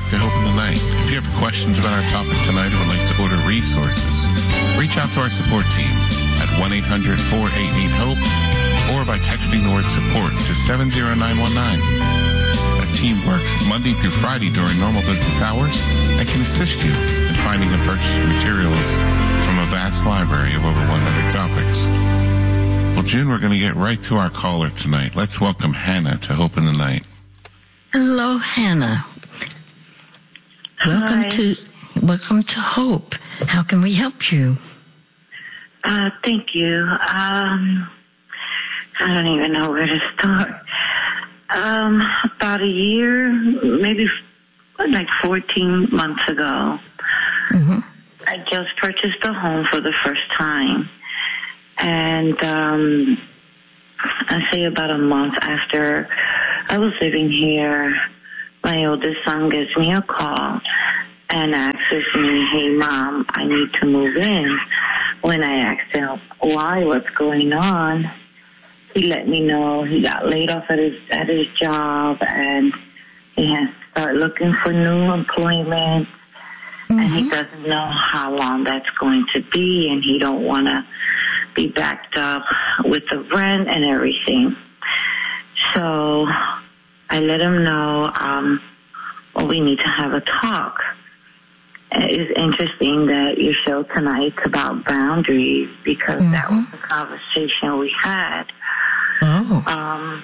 to Hope in the Night. If you have questions about our topic tonight or would like to order resources, reach out to our support team at 1-800-488-HOPE or by texting the word support to 70919. That team works Monday through Friday during normal business hours and can assist you in finding and purchasing materials from a vast library of over 100 topics. Well, June, we're going to get right to our caller tonight. Let's welcome Hannah to Hope in the Night. Hello, Hannah. Hi. Welcome to Hope. How can we help you? Thank you. I don't even know where to start. About a year, maybe like 14 months ago, I just purchased a home for the first time. And I say about a month after I was living here, my oldest son gives me a call and asks me, "Hey, Mom, I need to move in." When I asked him why, what's going on, he let me know he got laid off at his job and he has to start looking for new employment. And he doesn't know how long that's going to be, and he don't want to be backed up with the rent and everything. So I let him know, we need to have a talk. It's interesting that your show tonight's about boundaries because that was the conversation we had. Oh.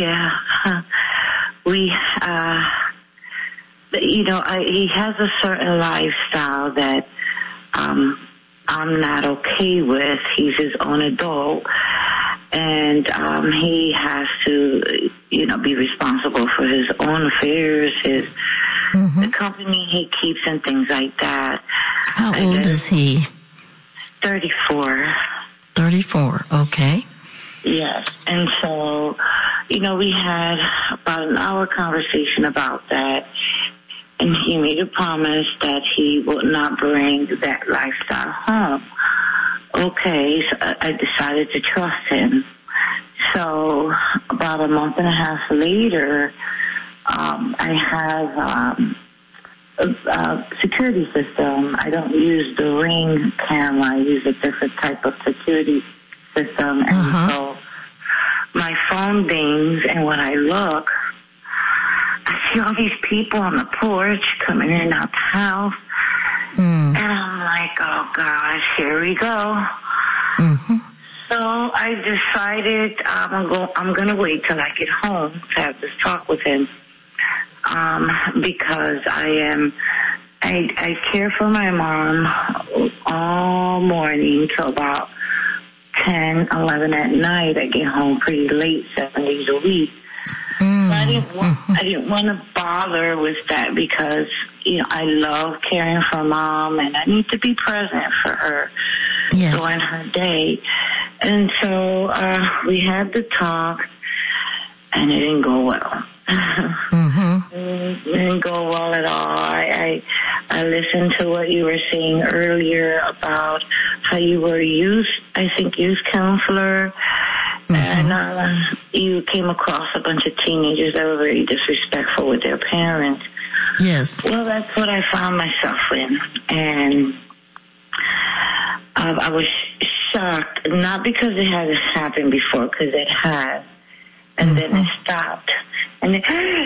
He has a certain lifestyle that I'm not okay with. He's his own adult, and he has to, be responsible for his own affairs, the company he keeps and things like that. How old is he? 34. 34, okay. Yes, and so, we had about an hour conversation about that, and he made a promise that he would not bring that lifestyle home. Okay, so I decided to trust him. So about a month and a half later, I have a security system. I don't use the Ring camera. I use a different type of security system. And so my phone dings, and when I look, I see all these people on the porch coming in and out the house. And I'm like, oh, gosh, here we go. So I decided I'm going to wait till I get home to have this talk with him because I care for my mom all morning till about 10, 11 at night. I get home pretty late, 7 days a week. I didn't want to bother with that because, I love caring for Mom and I need to be present for her during her day. And so we had the talk and it didn't go well. It didn't go well at all. I listened to what you were saying earlier about how you were youth counselor. And you came across a bunch of teenagers that were very disrespectful with their parents. Yes. Well, that's what I found myself in. And I was shocked, not because it hasn't happened before, because it has. And then it stopped. And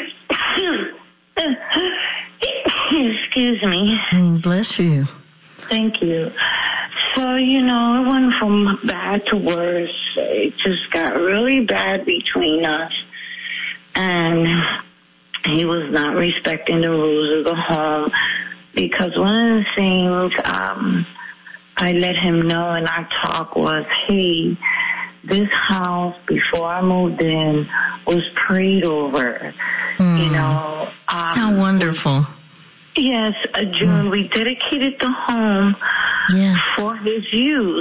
excuse me. Bless you. Thank you. So, it went from bad to worse. It just got really bad between us. And he was not respecting the rules of the home because one of the things I let him know in our talk was, hey, this house, before I moved in, was prayed over. How wonderful. Yes, June, we dedicated the home for his use,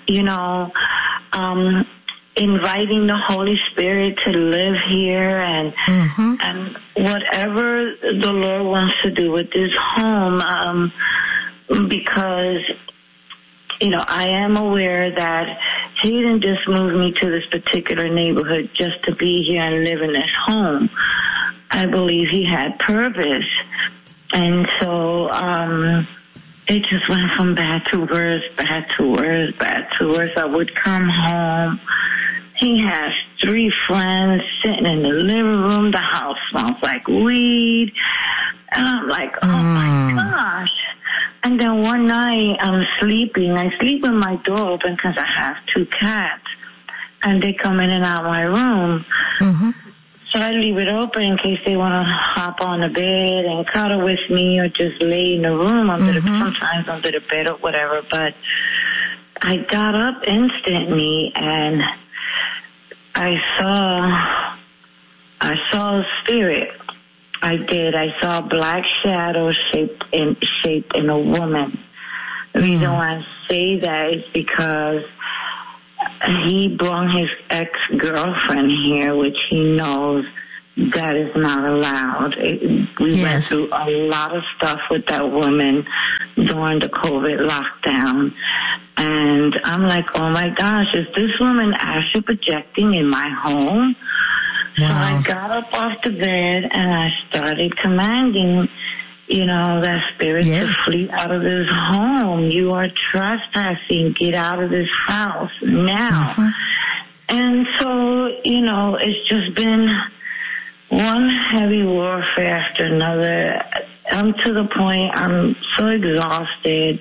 inviting the Holy Spirit to live here and whatever the Lord wants to do with this home, because, I am aware that he didn't just move me to this particular neighborhood just to be here and live in this home. I believe he had purpose. And so it just went from bad to worse, bad to worse, bad to worse. I would come home. He has 3 friends sitting in the living room. The house smells like weed. And I'm like, oh, my gosh. And then one night I'm sleeping. I sleep with my door open because I have 2 cats. And they come in and out of my room. Mm-hmm. So I leave it open in case they want to hop on the bed and cuddle with me or just lay in the room sometimes under the bed or whatever. But I got up instantly and I saw a spirit. I did. I saw a black shadow shaped in a woman. The reason why I say that is because he brought his ex-girlfriend here, which he knows that is not allowed. We went through a lot of stuff with that woman during the COVID lockdown. And I'm like, oh my gosh, is this woman actually projecting in my home? Wow. So I got up off the bed and I started commanding, that spirit to flee out of this home. You are trespassing. Get out of this house now. Mm-hmm. And so, it's just been one heavy warfare after another. I'm to the point I'm so exhausted.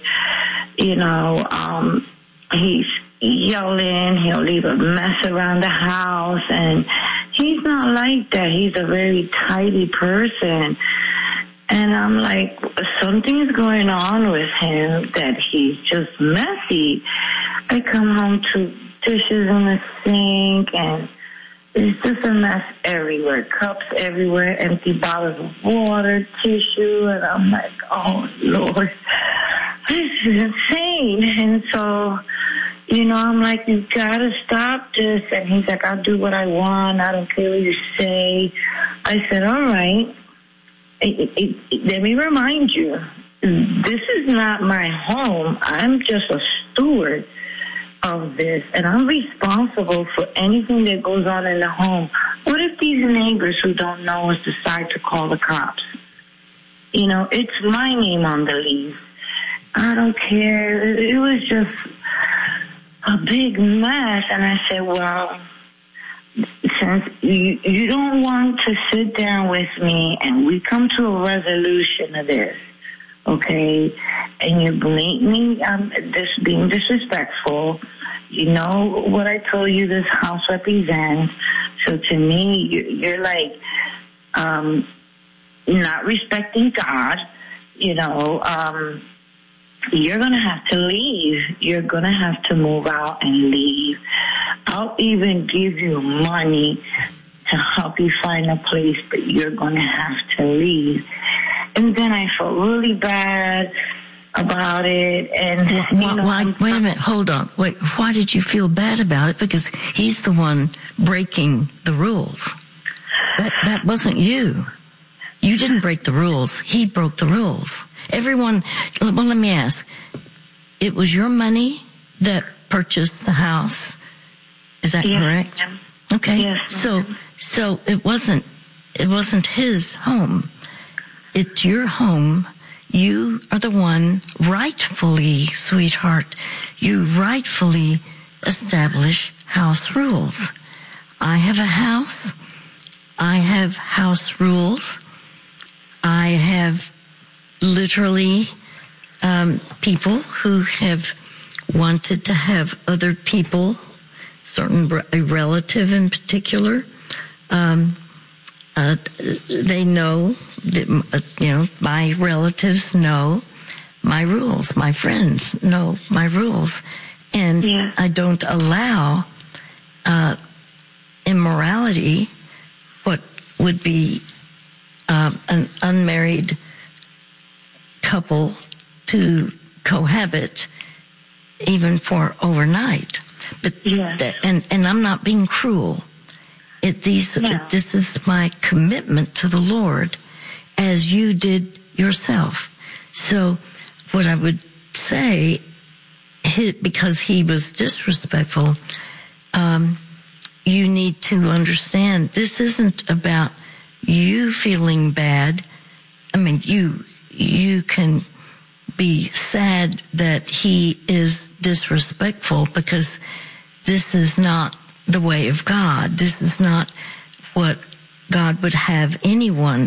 He's yelling. He'll leave a mess around the house. And he's not like that. He's a very tidy person. And I'm like, something's going on with him that he's just messy. I come home to dishes in the sink and it's just a mess everywhere. Cups everywhere, empty bottles of water, tissue. And I'm like, oh, Lord, this is insane. And so, I'm like, you got to stop this. And he's like, I'll do what I want. I don't care what you say. I said, all right. Let me remind you, this is not my home. I'm just a steward of this, and I'm responsible for anything that goes on in the home. What if these neighbors who don't know us decide to call the cops? It's my name on the lease. I don't care. It was just a big mess, and I said, well, since you don't want to sit down with me and we come to a resolution of this, okay, and you're blatantly being disrespectful, you know what I told you this house represents, so to me, you're like not respecting God, you're going to have to leave. You're going to have to move out and leave. I'll even give you money to help you find a place, but you're going to have to leave. And then I felt really bad about it. And wait a minute, hold on. Wait, why did you feel bad about it? Because he's the one breaking the rules. That wasn't you. You didn't break the rules. He broke the rules. Everyone, well, let me ask. It was your money that purchased the house. Is that correct? Ma'am. Okay. Yes, so it wasn't his home. It's your home. You are the one rightfully, sweetheart. You rightfully establish house rules. I have a house. I have house rules. I have literally people who have wanted to have other people, a relative in particular, they know that, my relatives know my rules. My friends know my rules. And I don't allow immorality, what would be an unmarried couple to cohabit even for overnight. But and I'm not being cruel. This is my commitment to the Lord, as you did yourself. So what I would say, because he was disrespectful, you need to understand this isn't about you feeling bad. I mean, you can be sad that he is disrespectful, because this is not the way of God. This is not what God would have anyone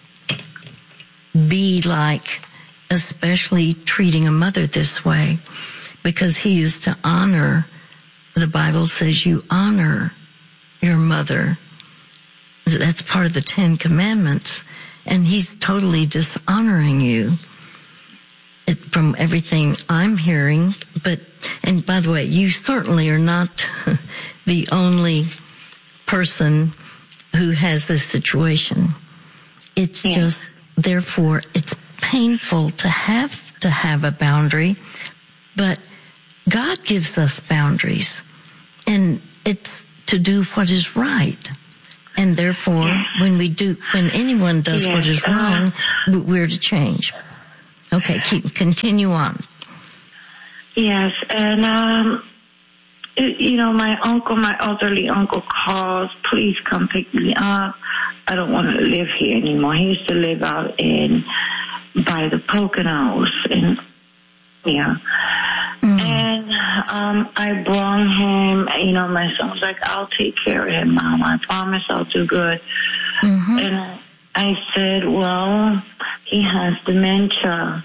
be like, especially treating a mother this way, because he is to honor. The Bible says you honor your mother. That's part of the 10 Commandments, and he's totally dishonoring you. From everything I'm hearing, and by the way, you certainly are not the only person who has this situation. It's just, therefore, it's painful to have a boundary, but God gives us boundaries, and it's to do what is right. And therefore, when anyone does what is wrong, we're to change. Okay, continue on. Yes, and my elderly uncle calls, please come pick me up. I don't want to live here anymore. He used to live out by the Poconos, and I brought him. My son was like, "I'll take care of him, Mom. I promise I'll do good." Mm-hmm. And I said, well, he has dementia.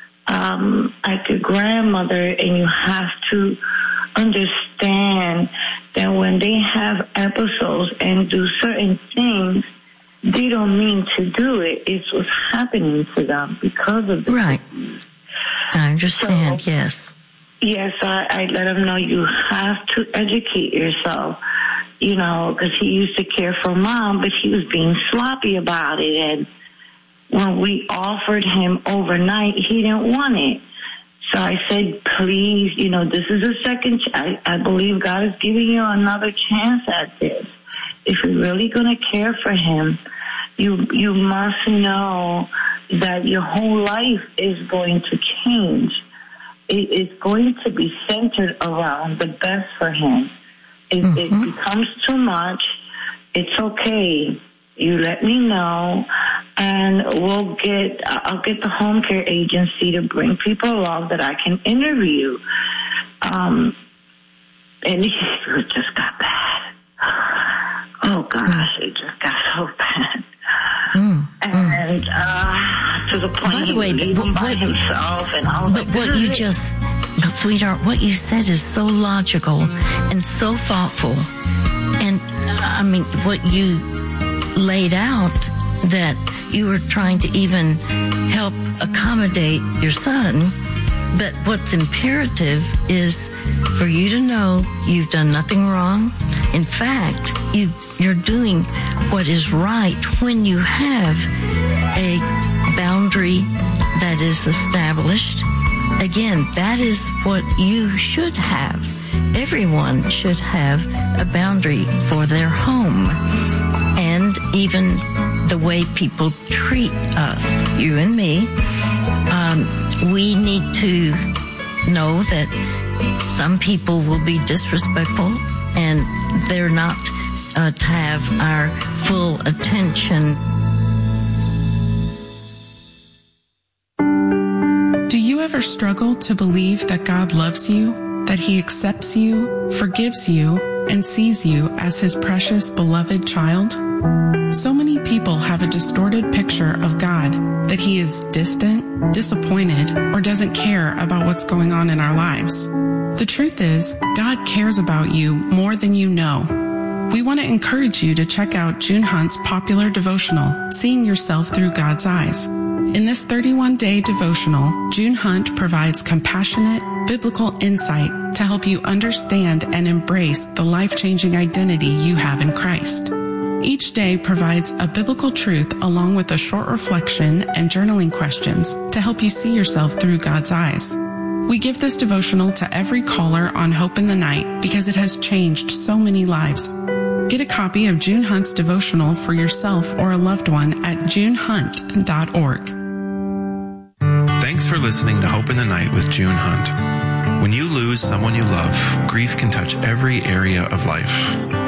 Like your grandmother, and you have to understand that when they have episodes and do certain things, they don't mean to do it. It's what's happening to them because of this. Right. I understand, so, yes. Yes, I let him know you have to educate yourself, because he used to care for Mom, but he was being sloppy about it. And when we offered him overnight, he didn't want it. So I said, please, this is a second I believe God is giving you another chance at this. If you're really going to care for him, you must know that your whole life is going to change. It's going to be centered around the best for him. If it becomes too much, it's okay. You let me know, and I'll get the home care agency to bring people along that I can interview. And it just got bad. Oh gosh, it just got so bad. And to the point he was leaving by himself, and I was like, sweetheart, what you said is so logical and so thoughtful. And I mean, what you laid out, that you were trying to even help accommodate your son. But what's imperative is for you to know you've done nothing wrong. In fact, you're doing what is right when you have a boundary that is established. Again, that is what you should have. Everyone should have a boundary for their home. And even the way people treat us, you and me, we need to know that some people will be disrespectful and they're not to have our full attention. Do you ever struggle to believe that God loves you, that He accepts you, forgives you, and sees you as His precious, beloved child? So many people have a distorted picture of God, that He is distant, disappointed, or doesn't care about what's going on in our lives. The truth is, God cares about you more than you know. We want to encourage you to check out June Hunt's popular devotional, Seeing Yourself Through God's Eyes. In this 31-day devotional, June Hunt provides compassionate, biblical insight to help you understand and embrace the life-changing identity you have in Christ. Each day provides a biblical truth along with a short reflection and journaling questions to help you see yourself through God's eyes. We give this devotional to every caller on Hope in the Night because it has changed so many lives. Get a copy of June Hunt's devotional for yourself or a loved one at junehunt.org. Thanks for listening to Hope in the Night with June Hunt. When you lose someone you love, grief can touch every area of life.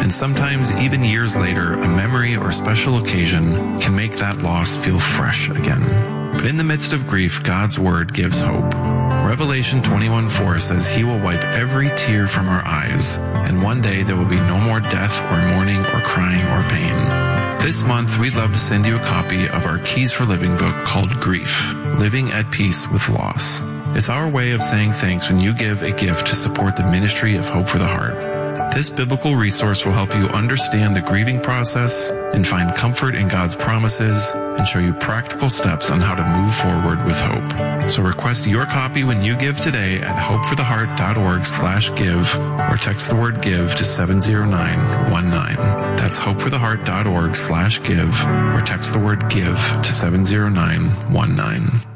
And sometimes, even years later, a memory or special occasion can make that loss feel fresh again. But in the midst of grief, God's word gives hope. Revelation 21:4 says he will wipe every tear from our eyes, and one day there will be no more death or mourning or crying or pain. This month, we'd love to send you a copy of our Keys for Living book called Grief, Living at Peace with Loss. It's our way of saying thanks when you give a gift to support the ministry of Hope for the Heart. This biblical resource will help you understand the grieving process and find comfort in God's promises and show you practical steps on how to move forward with hope. So request your copy when you give today at hopefortheheart.org/give or text the word give to 70919. That's hopefortheheart.org/give or text the word give to 70919.